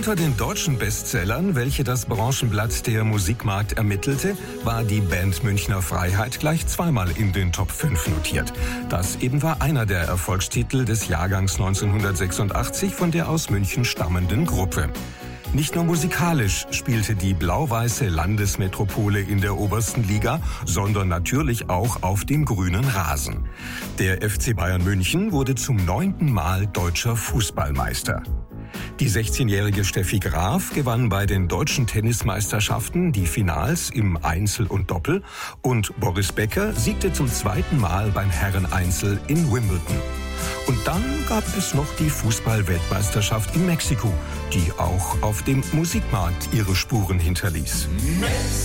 Unter den deutschen Bestsellern, welche das Branchenblatt der Musikmarkt ermittelte, war die Band Münchner Freiheit gleich zweimal in den Top 5 notiert. Das eben war einer der Erfolgstitel des Jahrgangs 1986 von der aus München stammenden Gruppe. Nicht nur musikalisch spielte die blau-weiße Landesmetropole in der obersten Liga, sondern natürlich auch auf dem grünen Rasen. Der FC Bayern München wurde zum 9. Mal deutscher Fußballmeister. Die 16-jährige Steffi Graf gewann bei den deutschen Tennismeisterschaften die Finals im Einzel und Doppel und Boris Becker siegte zum 2. Mal beim Herreneinzel in Wimbledon. Und dann gab es noch die Fußball-Weltmeisterschaft in Mexiko, die auch auf dem Musikmarkt ihre Spuren hinterließ.